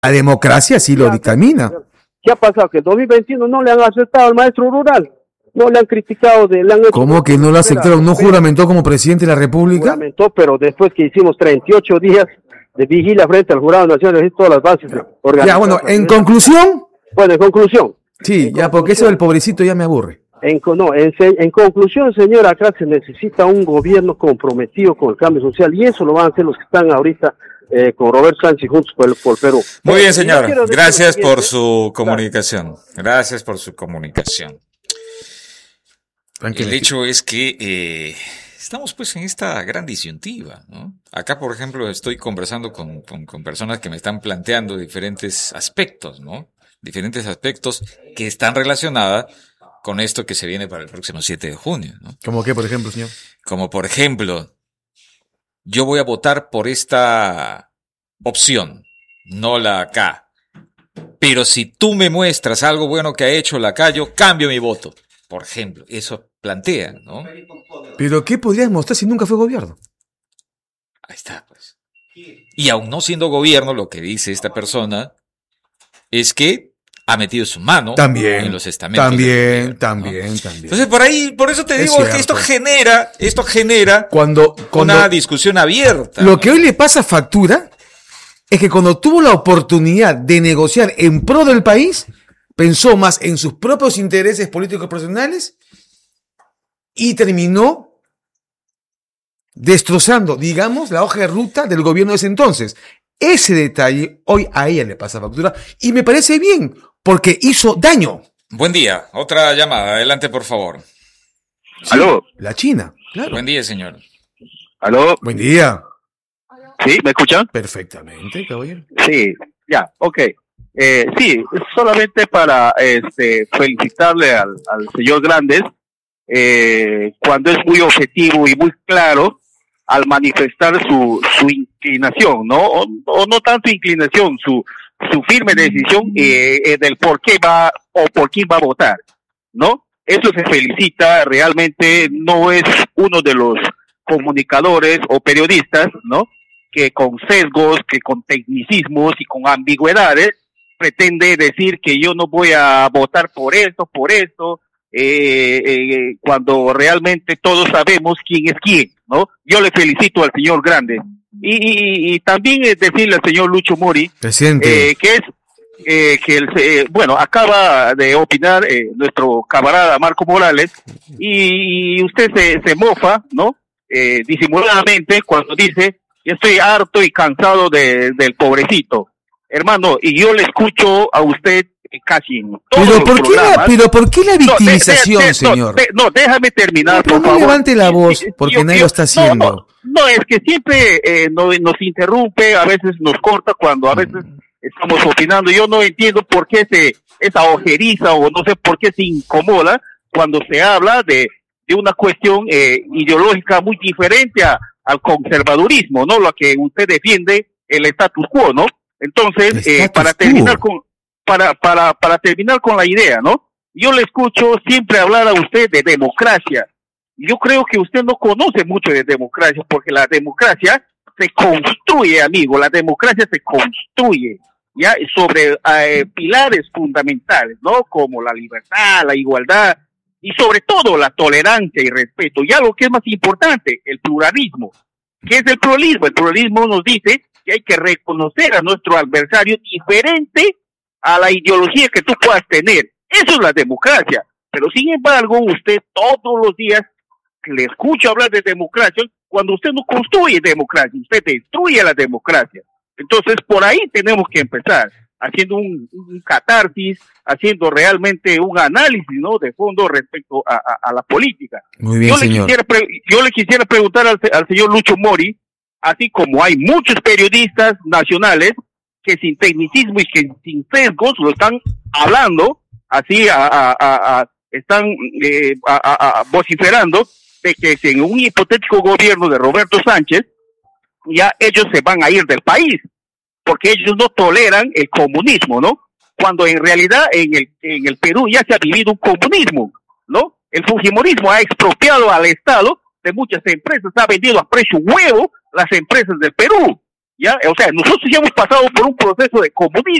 La democracia sí lo dictamina. ¿Qué ha pasado? Que en 2021 no le han aceptado al maestro rural. No le han criticado. ¿Cómo que no lo aceptaron? ¿No juramentó como presidente de la República? Juramentó, pero después que hicimos 38 días de vigilia frente al Jurado Nacional, de todas las bases organizadas. Ya, bueno, en conclusión. Bueno, en conclusión. Sí, ya, porque eso del pobrecito ya me aburre. En conclusión, señor, acá se necesita un gobierno comprometido con el cambio social, y eso lo van a hacer los que están ahorita con Roberto Sánchez juntos por Perú. Muy bien, señor. Gracias por su comunicación. Gracias por su comunicación. El hecho es que estamos pues en esta gran disyuntiva, ¿no? Acá, por ejemplo, estoy conversando con personas que me están planteando diferentes aspectos, ¿no? Diferentes aspectos que están relacionados con esto que se viene para el próximo 7 de junio, ¿no? ¿Cómo qué, por ejemplo, señor? Como por ejemplo, yo voy a votar por esta opción, no la K. Pero si tú me muestras algo bueno que ha hecho la K, yo cambio mi voto. Por ejemplo, eso plantean, ¿no? ¿Pero qué podrías mostrar si nunca fue gobierno? Ahí está, pues. Y aún no siendo gobierno, lo que dice esta persona es que ha metido su mano en los estamentos. También. Entonces, por eso te digo que esto genera cuando una discusión abierta. Lo que hoy le pasa factura es que cuando tuvo la oportunidad de negociar en pro del país, pensó más en sus propios intereses políticos personales y terminó destrozando, digamos, la hoja de ruta del gobierno de ese entonces. Ese detalle hoy a ella le pasa factura y me parece bien, porque hizo daño. Buen día, otra llamada, adelante por favor. Sí, ¿aló? La China, claro. Buen día, señor. ¿Aló? Buen día. ¿Sí? ¿Me escuchan? Perfectamente, caballero. Sí, ya, ok. Sí, solamente para felicitarle al señor Grandes, cuando es muy objetivo y muy claro al manifestar su inclinación, ¿no? O no tanto inclinación, su firme decisión del por qué va o por quién va a votar, ¿no? Eso se felicita, realmente no es uno de los comunicadores o periodistas, ¿no? Que con sesgos, que con tecnicismos y con ambigüedades pretende decir que yo no voy a votar por esto, cuando realmente todos sabemos quién es quién, ¿no? Yo le felicito al señor Grande. Y también decirle al señor Lucho Mori, presidente, bueno, acaba de opinar nuestro camarada Marco Morales, y usted se mofa, ¿no? Disimuladamente cuando dice: yo estoy harto y cansado del pobrecito. Hermano, y yo le escucho a usted casi en todos los programas. ¿Pero por qué la victimización, señor? Déjame terminar, por favor. No levante la voz, porque nadie lo está haciendo. No, es que siempre nos interrumpe, a veces nos corta cuando a veces estamos opinando. Yo no entiendo por qué esa ojeriza, o no sé por qué se incomoda cuando se habla de una cuestión ideológica muy diferente al conservadurismo, ¿no? Lo que usted defiende, el status quo, ¿no? Entonces, para terminar con la idea, ¿no? Yo le escucho siempre hablar a usted de democracia. Yo creo que usted no conoce mucho de democracia, porque la democracia se construye, amigo, la democracia se construye, ¿ya? Sobre pilares fundamentales, ¿no? Como la libertad, la igualdad, y sobre todo la tolerancia y respeto. Ya lo que es más importante, el pluralismo. ¿Qué es el pluralismo? El pluralismo nos dice que hay que reconocer a nuestro adversario diferente a la ideología que tú puedas tener. Eso es la democracia. Pero sin embargo, usted todos los días le escucha hablar de democracia cuando usted no construye democracia, usted destruye la democracia. Entonces, por ahí tenemos que empezar, haciendo un catarsis, haciendo realmente un análisis, ¿no?, de fondo respecto a la política. Muy bien, señor. Yo le quisiera preguntar al señor Lucho Mori, así como hay muchos periodistas nacionales que sin tecnicismo y que sin sesgos lo están hablando, así están vociferando de que en un hipotético gobierno de Roberto Sánchez, ya ellos se van a ir del país, porque ellos no toleran el comunismo, ¿no? Cuando en realidad en el Perú ya se ha vivido un comunismo, ¿no? El fujimorismo ha expropiado al Estado de muchas empresas, ha vendido a precio huevo las empresas del Perú, ¿ya? O sea, nosotros ya hemos pasado por un proceso de comunismo.